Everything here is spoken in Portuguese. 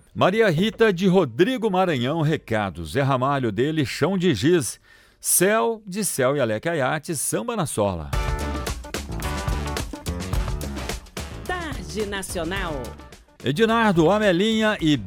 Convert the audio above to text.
Maria Rita de Rodrigo Maranhão, recado. Zé Ramalho dele, Chão de Giz. Céu de Céu e Aleca Ayate, Samba na Sola. Tarde Nacional. Edinardo, Amelinha e